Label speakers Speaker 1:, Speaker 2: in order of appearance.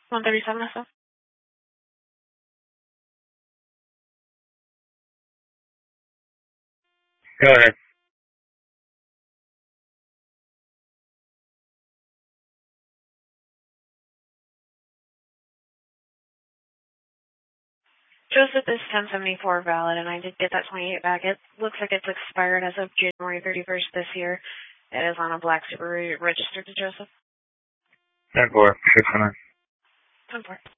Speaker 1: 137 SF.
Speaker 2: Go ahead.
Speaker 1: Joseph is 1074 valid, and I did get that 28 back. It looks like it's expired as of January 31st this year. It is on a black Subaru registered to Joseph.
Speaker 2: 10-4, 609.
Speaker 1: 10-4.